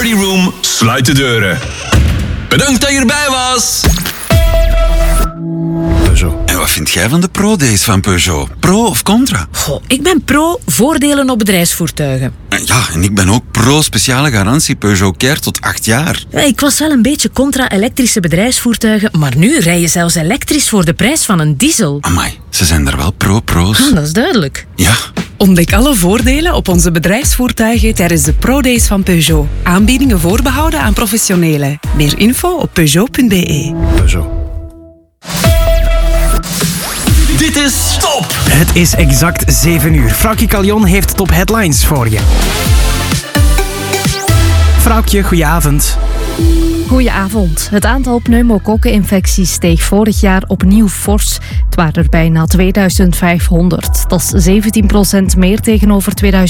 Ready Room sluit de deuren. Bedankt dat je erbij was. Peugeot. En wat vind jij van de Pro-days van Peugeot? Pro of contra? Goh, ik ben pro voordelen op bedrijfsvoertuigen. Ja, en ik ben ook pro speciale garantie Peugeot Care tot 8 jaar. Ja, ik was wel een beetje contra elektrische bedrijfsvoertuigen, maar nu rij je zelfs elektrisch voor de prijs van een diesel. Amai, ze zijn er wel pro's. Ah, dat is duidelijk. Ja. Ontdek alle voordelen op onze bedrijfsvoertuigen tijdens de Pro-days van Peugeot. Aanbiedingen voorbehouden aan professionelen. Meer info op peugeot.be. Peugeot. Dit is Top. Het is exact 7 uur. Vrouwtje Callion heeft top headlines voor je. Vrouwtje, goedenavond. Goedenavond. Het aantal pneumokokkeninfecties steeg vorig jaar opnieuw fors. Het waren er bijna 2500. Dat is 17% meer tegenover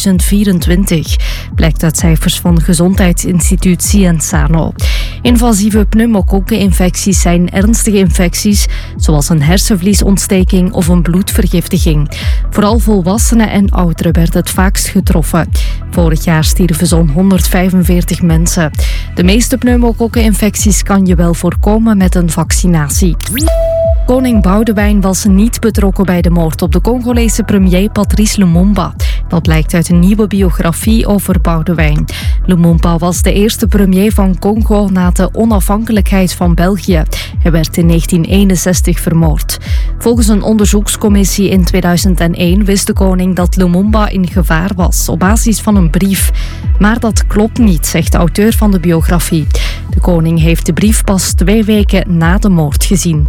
2024. Blijkt uit cijfers van Gezondheidsinstituut Cienzano. Invasieve pneumokokkeninfecties zijn ernstige infecties, zoals een hersenvliesontsteking of een bloedvergiftiging. Vooral volwassenen en ouderen werden het vaakst getroffen. Vorig jaar stierven zo'n 145 mensen. De meeste pneumokokkeninfecties kan je wel voorkomen met een vaccinatie. Koning Boudewijn was niet betrokken bij de moord op de Congolese premier Patrice Lumumba. Dat blijkt uit een nieuwe biografie over Boudewijn. Lumumba was de eerste premier van Congo na de onafhankelijkheid van België. Hij werd in 1961 vermoord. Volgens een onderzoekscommissie in 2001 wist de koning dat Lumumba in gevaar was op basis van een brief. Maar dat klopt niet, zegt de auteur van de biografie. De koning heeft de brief pas 2 weken na de moord gezien.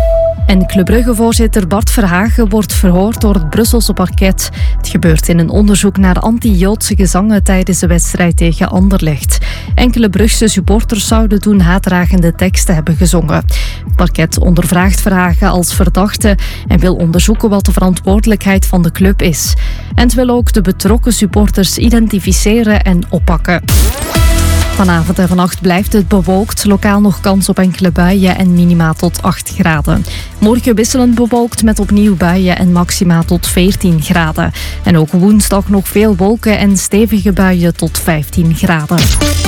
En Club Brugge-voorzitter Bart Verhagen wordt verhoord door het Brusselse parket. Het gebeurt in een onderzoek naar anti-Joodse gezangen tijdens de wedstrijd tegen Anderlecht. Enkele Brugse supporters zouden toen haatdragende teksten hebben gezongen. Het parket ondervraagt Verhagen als verdachte en wil onderzoeken wat de verantwoordelijkheid van de club is. En het wil ook de betrokken supporters identificeren en oppakken. Vanavond en vannacht blijft het bewolkt. Lokaal nog kans op enkele buien en minima tot 8 graden. Morgen wisselend bewolkt met opnieuw buien en maxima tot 14 graden. En ook woensdag nog veel wolken en stevige buien tot 15 graden.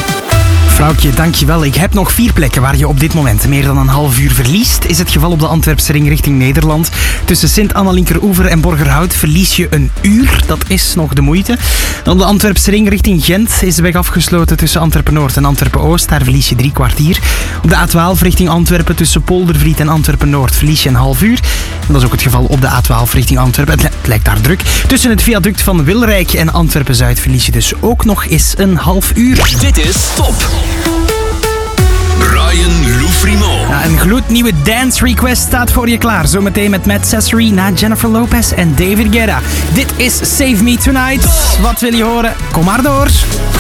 Vrouwtje, dankjewel. Ik heb nog 4 plekken waar je op dit moment meer dan een half uur verliest. Is het geval op de Antwerpse ring richting Nederland. Tussen Sint-Anna-Linkeroever en Borgerhout verlies je een uur. Dat is nog de moeite. Dan op de Antwerpse ring richting Gent is de weg afgesloten tussen Antwerpen-Noord en Antwerpen-Oost. Daar verlies je 3 kwartier. Op de A12 richting Antwerpen tussen Poldervliet en Antwerpen-Noord verlies je een half uur. En dat is ook het geval op de A12 richting Antwerpen. Het lijkt daar druk. Tussen het viaduct van Wilrijk en Antwerpen-Zuid verlies je dus ook nog eens een half uur. Dit is Top. Brian Loufrimo. Ja, een gloednieuwe dance request staat voor je klaar. Zometeen met Matt Cesary na Jennifer Lopez en David Guetta. Dit is Save Me Tonight. Wat wil je horen? Kom maar door.